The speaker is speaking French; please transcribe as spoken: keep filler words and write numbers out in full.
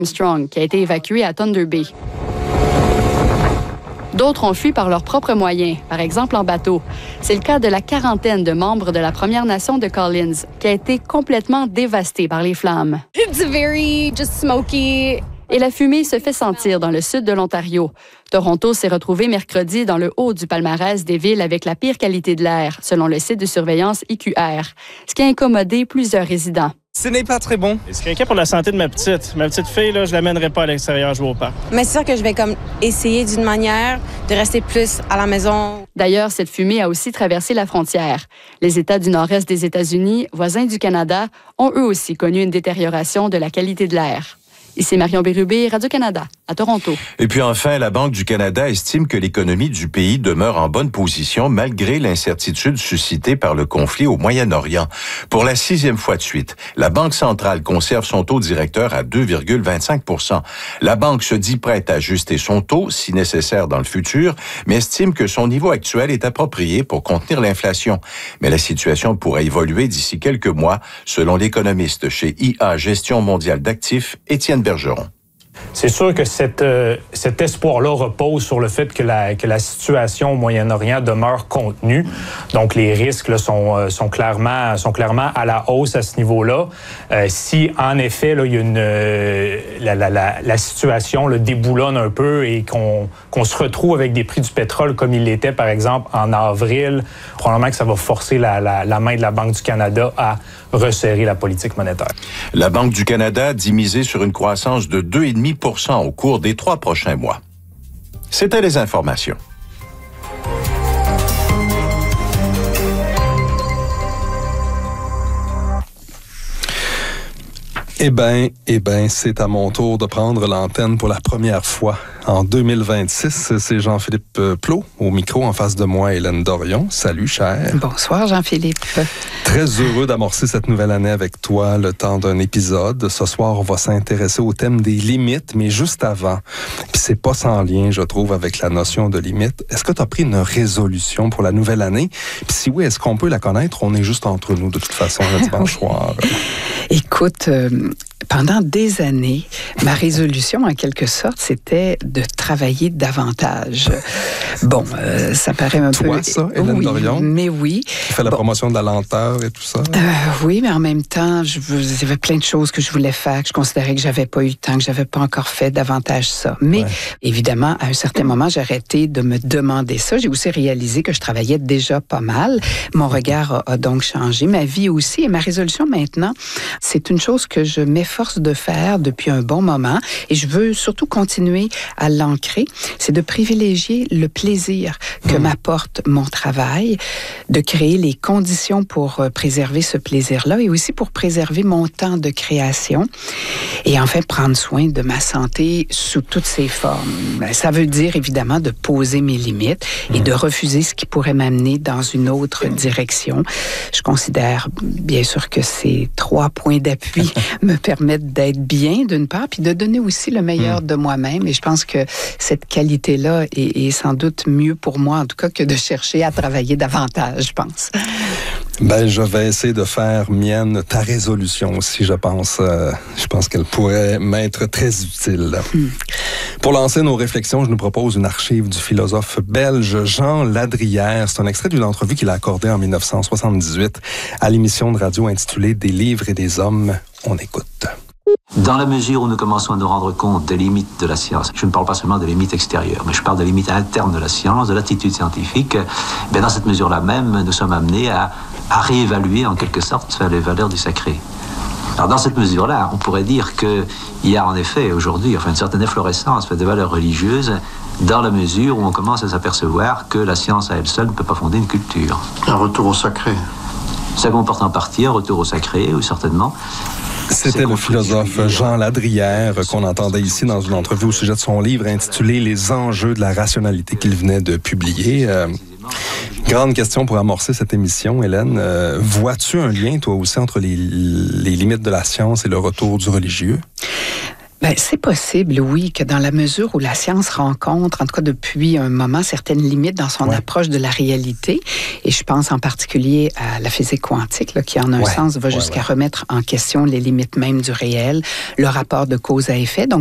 Armstrong, qui a été évacué à Thunder Bay. D'autres ont fui par leurs propres moyens, par exemple en bateau. C'est le cas de la quarantaine de membres de la Première Nation de Collins, qui a été complètement dévastée par les flammes. It's very just smoky. Et la fumée se fait sentir dans le sud de l'Ontario. Toronto s'est retrouvé mercredi dans le haut du palmarès des villes avec la pire qualité de l'air, selon le site de surveillance I Q R, ce qui a incommodé plusieurs résidents. Ce n'est pas très bon. Je suis inquiet pour la santé de ma petite. Ma petite fille, là, je l'amènerai pas à l'extérieur jouer au parc. Mais c'est sûr que je vais comme essayer d'une manière de rester plus à la maison. D'ailleurs, cette fumée a aussi traversé la frontière. Les États du nord-est des États-Unis, voisins du Canada, ont eux aussi connu une détérioration de la qualité de l'air. Ici Marion Bérubé, Radio-Canada, à Toronto. Et puis enfin, la Banque du Canada estime que l'économie du pays demeure en bonne position malgré l'incertitude suscitée par le conflit au Moyen-Orient. Pour la sixième fois de suite, la Banque centrale conserve son taux directeur à deux virgule vingt-cinq pour cent. La Banque se dit prête à ajuster son taux, si nécessaire dans le futur, mais estime que son niveau actuel est approprié pour contenir l'inflation. Mais la situation pourrait évoluer d'ici quelques mois, selon l'économiste chez I A Gestion mondiale d'actifs, Étienne Bergeron. C'est sûr que cette, euh, cet espoir-là repose sur le fait que la, que la situation au Moyen-Orient demeure contenue. Donc, les risques là, sont, euh, sont, clairement, sont clairement à la hausse à ce niveau-là. Euh, si, en effet, là, il y a une, euh, la, la, la, la situation là, déboulonne un peu et qu'on, qu'on se retrouve avec des prix du pétrole comme il l'était, par exemple, en avril, probablement que ça va forcer la, la, la main de la Banque du Canada à resserrer la politique monétaire. La Banque du Canada dit miser sur une croissance de deux virgule cinq pour cent au cours des trois prochains mois. C'était les informations. Eh bien, eh ben, c'est à mon tour de prendre l'antenne pour la première fois. En deux mille vingt-six, c'est Jean-Philippe Plot au micro en face de moi, Hélène Dorion. Salut, cher. Bonsoir, Jean-Philippe. Très heureux d'amorcer cette nouvelle année avec toi, le temps d'un épisode. Ce soir, on va s'intéresser au thème des limites, mais juste avant, puis c'est pas sans lien, je trouve, avec la notion de limite. Est-ce que tu as pris une résolution pour la nouvelle année? Puis si oui, est-ce qu'on peut la connaître? On est juste entre nous, de toute façon, le dimanche soir. Écoute, euh, pendant des années, ma résolution, en quelque sorte, c'était de travailler davantage. Bon, euh, ça paraît un Toi, peu... ça, Hélène oui, Dorion? Mais oui. Tu fais la bon. promotion de la lenteur et tout ça? Euh, oui, mais en même temps, je veux, il y avait plein de choses que je voulais faire, que je considérais que j'avais pas eu le temps, que j'avais pas encore fait davantage ça. Mais, ouais. évidemment, à un certain moment, j'ai arrêté de me demander ça. J'ai aussi réalisé que je travaillais déjà pas mal. Mon regard a, a donc changé. Ma vie aussi. Et ma résolution maintenant, c'est une chose que je m'efforce de faire depuis un bon moment. Et je veux surtout continuer à l'ancrer. C'est de privilégier le plaisir que mmh. m'apporte mon travail, de créer les conditions pour préserver ce plaisir-là et aussi pour préserver mon temps de création et enfin prendre soin de ma santé sous toutes ses formes. Ça veut dire évidemment de poser mes limites et de refuser ce qui pourrait m'amener dans une autre direction. Je considère bien sûr que ces trois points d'appui me permettent d'être bien d'une part puis de donner aussi le meilleur mmh. de moi-même et je pense que cette qualité-là est, est sans doute mieux pour moi en tout cas que de chercher à travailler davantage, je pense. Ben, je vais essayer de faire mienne ta résolution aussi, je pense. Euh, je pense qu'elle pourrait m'être très utile. Mm. Pour lancer nos réflexions, je nous propose une archive du philosophe belge Jean Ladrière. C'est un extrait d'une entrevue qu'il a accordée en dix-neuf cent soixante-dix-huit à l'émission de radio intitulée « Des livres et des hommes ». On écoute. Dans la mesure où nous commençons à nous rendre compte des limites de la science, je ne parle pas seulement des limites extérieures, mais je parle des limites internes de la science, de l'attitude scientifique, bien dans cette mesure-là même, nous sommes amenés à, à réévaluer en quelque sorte les valeurs du sacré. Alors dans cette mesure-là, on pourrait dire qu'il y a en effet aujourd'hui enfin, une certaine efflorescence des valeurs religieuses dans la mesure où on commence à s'apercevoir que la science à elle seule ne peut pas fonder une culture. Un retour au sacré. Ça comporte en partie un retour au sacré, oui, certainement. C'était le philosophe Jean Ladrière qu'on entendait ici dans une entrevue au sujet de son livre intitulé « Les enjeux de la rationalité » qu'il venait de publier. Euh, grande question pour amorcer cette émission, Hélène. Euh, vois-tu un lien, toi aussi, entre les, les limites de la science et le retour du religieux? Ben, c'est possible, oui, que dans la mesure où la science rencontre, en tout cas depuis un moment, certaines limites dans son ouais. approche de la réalité, et je pense en particulier à la physique quantique, là, qui en un ouais. sens va ouais, jusqu'à ouais. remettre en question les limites même du réel, le rapport de cause à effet. Donc,